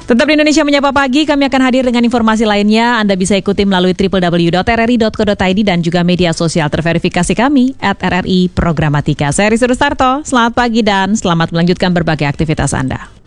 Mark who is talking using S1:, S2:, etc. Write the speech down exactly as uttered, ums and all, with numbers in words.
S1: Tetap di Indonesia Menyapa Pagi, kami akan hadir dengan informasi lainnya. Anda bisa ikuti melalui w w w dot r r i dot co dot i d dan juga media sosial terverifikasi kami at R R I Programatika. Saya Rizky Rustarto, selamat pagi dan selamat melanjutkan berbagai aktivitas Anda.